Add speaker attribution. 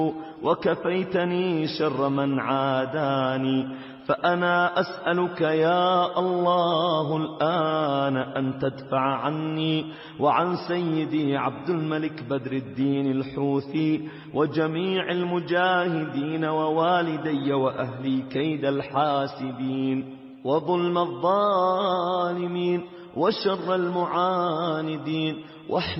Speaker 1: وكفيتني شر من عاداني. فأنا أسألك يا الله الآن أن تدفع عني وعن سيدي عبد الملك بدر الدين الحوثي وجميع المجاهدين ووالدي وأهلي كيد الحاسدين وظلم الظالمين وشر المعاندين